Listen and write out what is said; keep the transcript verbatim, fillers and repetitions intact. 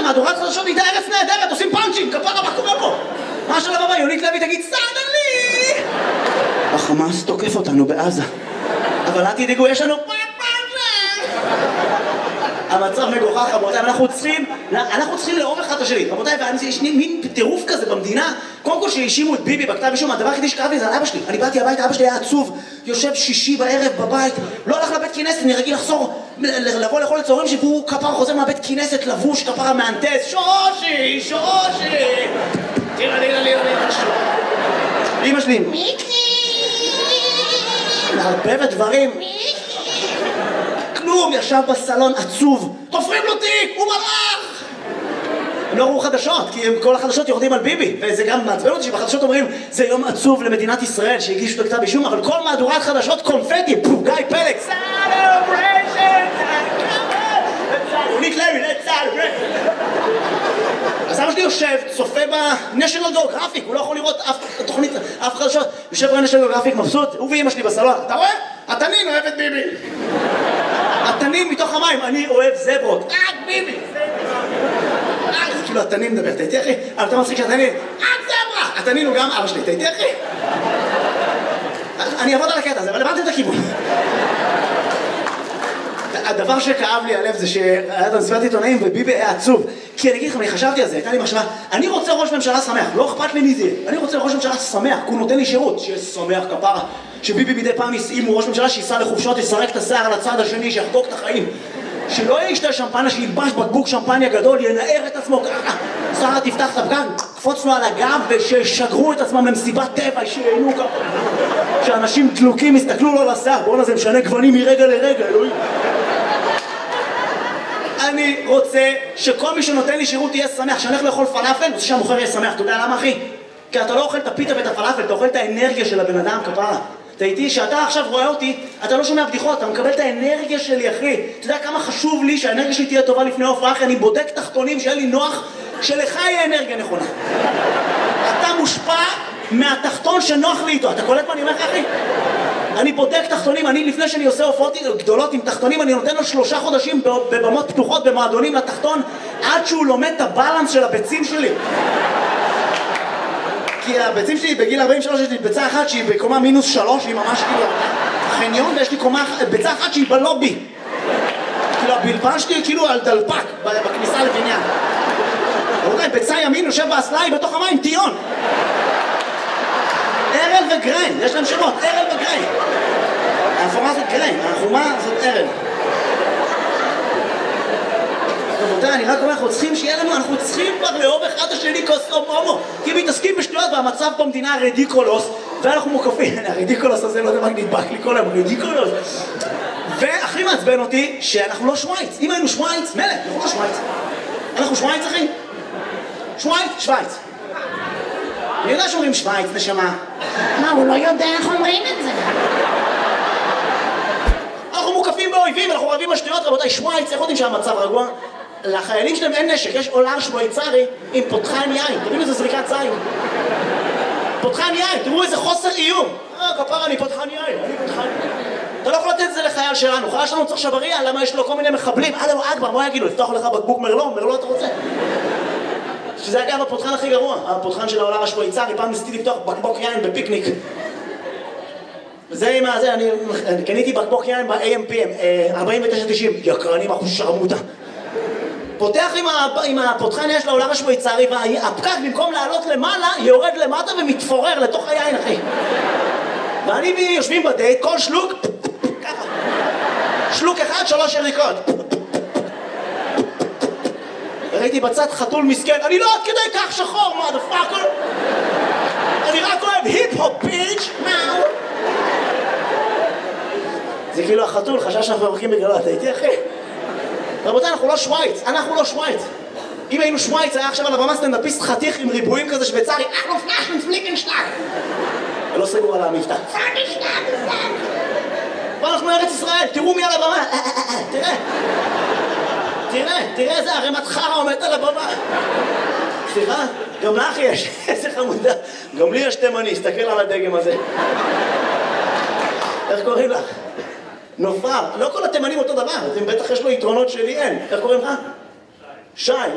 מהדורת חדשות הייתה ארץ נהדרת, עושים פאנצ'ים, כפרה, מה קורה פה? מה של הבא, יונית לוי תגיד, סדלי! החמאס תוקף אותנו בעזה. אבל אל תדאגו, יש לנו המצב מגוחך, רבותיי, אנחנו צריכים, אנחנו צריכים לאהוב אחד את השני, רבותיי, ויש מין טירוף כזה במדינה, קודם כל שהאשימו את ביבי בכתב אישום, הדבר היחידי שקרב לי זה על אבא שלי, אני באתי הביתה, אבא שלי היה עצוב, יושב שישי בערב בבית, לא הלך לבית כנסת, אני רגיל לחזור, לבוא לאכול לצהריים שבו כפר חוזר מהבית כנסת, לבוש, כפר מהנטס, שושי, שושי, תראה, תראה, תראה, אמא שלי, מערבבת דברים, כלום, ישב בסלון עצוב, תופרים לו תיק, הוא מלאך! הם לא ראו חדשות, כי כל החדשות יורדים על ביבי, וזה גם מעצבן אותי שבחדשות אומרים זה יום עצוב למדינת ישראל שהגישו לכתב אישום, אבל כל מהדורת חדשות קונפטי, פו, גיא פלג, סלבריישן, יונית לוי, לצלבריישן. אז אבא שלי יושב, צופה ב-National Geographic, הוא לא יכול לראות אף תוכנית, אף חדשות, יושב ב-National Geographic מבסוט, הוא ואמא שלי בסלון, אתה רואה? התנין אוהב את ביבי. התנין מתוך המים, אני אוהב זברות, רק ביבי. זה כאילו התנין מדבר, אתה איתי אחי? אבל אתה מצחיק שהתנין, רק זברה. התנין הוא גם אבא שלי, אתה איתי אחי? אני אעבוד על הקטע הזה, אבל הבנתי את הכיוון. הדבר שכאב לי הלב זה שהיה את המסיבת עיתונאים וביבי היה עצוב. כי אני אגיד לכם, אני חשבתי על זה, הייתה לי מחשבה, אני רוצה ראש ממשלה שמח, לא אכפת לי מי זה, אני רוצה ראש ממשלה שמח, כי הוא נותן לי שירות, שיהיה שמח כפרה, שביבי מדי פעם אם הוא ראש ממשלה שייסע לחופשות, יסרק את השיער על הצד השני, שיחגוג את החיים, שלא ישתה שמפניה, שילבש בקבוק שמפניה גדול, ינער את עצמו ככה, שרה תפתח את הפגן, קפוץ לו על הגב וששגרו את עצמם למסיבת טבע, שיהנו ככה, שאנשים דלוקים יסתכלו לו לשיער, בואו נזה משנה גוונים מרגע לרגע, אלוהים. אני רוצה שכל מי שנותן לי שירות יהיה שמח, שאני הולך לאכול פלאפל, רוצה שהמוכר יהיה שמח, אתה יודע למה אחי? כי אתה לא אוכל את הפיתה ואת הפלאפל, אתה אוכל את האנרגיה של הבן אדם כפרה. אתה איתי, שאתה עכשיו רואה אותי, אתה לא שומע בדיחות, אתה מקבל את האנרגיה שלי אחי. אתה יודע כמה חשוב לי שהאנרגיה שלי תהיה טובה לפני ההופעה, אחי, אני בודק תחתונים שיהיה לי נוח, שלך יהיה אנרגיה נכונה. אתה מושפע מהתחתון שנוח לי איתו, אתה קולט מה אני אומר לך אחי? אני בודק תחתונים, אני לפני שאני עושה הופעות גדולות עם תחתונים, אני נותן לו שלושה חודשים בבמות פתוחות, במועדונים לתחתון, עד שהוא לומד את הבלנס של הביצים שלי. כי הביצים שלי בגיל ארבעים ושלוש יש לי ביצה אחת שהיא בקומה מינוס שלוש, היא ממש כאילו חניון, ויש לי קומה, ביצה אחת שהיא בלובי. כאילו הבלבן שלי כאילו על דלפק, בכניסה לבניין. רבותיי, ביצה ימין יושב באסלה, בתוך המים, טיון. ארל וגריין, יש להם שמות, ארל וגריין. האפורה זאת גריין, החומה זאת ארל. רבותיי, אני רק אומר, אנחנו צריכים שיהיה לנו, אנחנו צריכים כבר לאהוב אחד השני כוסום הומו. כי מתעסקים בשטויות והמצב במדינה רדיקולוס, ואנחנו מוקפים, הרדיקולוס הזה לא יודע מה נדבק לי כל היום, רדיקולוס. והכי מעצבן אותי שאנחנו לא שוויץ. אם היינו שוויץ, מלך, אנחנו לא שוויץ. אנחנו שוויץ אחי? שוויץ? שוויץ. אני יודע שאומרים שוויץ, נשמה. מה, הוא לא יודע איך אומרים את זה? אנחנו מוקפים באויבים, אנחנו רבים בשטויות, רבותיי, שוויץ, איך יודעים שהמצב רגוע? לחיילים שלהם אין נשק, יש עולר שוויצרי עם פותחן יין, תראו איזה זריקת זין. פותחן יין, תראו איזה חוסר איום. אה, כפר, אני פותחן יין, אני פותחן יין. אתה לא יכול לתת את זה לחייל שלנו, חייל שלנו צריך שבריה, למה יש לו כל מיני מחבלים? אללהו אכבר, מה יגידו? לפתוח לך בקבוק מרלו, מרלו אתה רוצה? שזה אגב הפותחן הכי גרוע, הפותחן של העולם השוויצרי, פעם ניסיתי לפתוח בקבוק יין בפיקניק. זה עם הזה, אני קניתי בקבוק יין ב-A M P M, ארבעים ותשע תשעים, יקרנים אחוז שרמוטה. פותח עם הפותחן יש לעולם השוויצרי, והפקק במקום לעלות למעלה, יורד למטה ומתפורר לתוך היין, אחי. ואני והיא יושבים בדייט, כל שלוק, ככה. שלוק אחד, שלוש יריקות. ראיתי בצד חתול מסכן, אני לא עד כדי כך שחור, מה דה פאקר? אני רק אוהב היפ-הופ ביץ', מאו. זה כאילו החתול, חשש שאנחנו מברכים בגללו, אתה איתי אחי? רבותיי, אנחנו לא שוויץ, אנחנו לא שוויץ. אם היינו שוויץ, היה עכשיו על הבמה סטנדאפיסט חתיך עם ריבועים כזה שוויצרי, אנחנו פלאשן פליקנשטאק. ולא סגור על המבטא. ואנחנו ארץ ישראל, תראו מי על הבמה, תראה. תראה, תראה איזה ערימת חרא עומדת על הבמה. סליחה, גם לך יש, איזה חמודה. גם לי יש תימני, הסתכל על הדגם הזה. איך קוראים לך? נופר. לא כל התימנים אותו דבר, בטח יש לו יתרונות שלי אין. איך קוראים לך? שי. שי.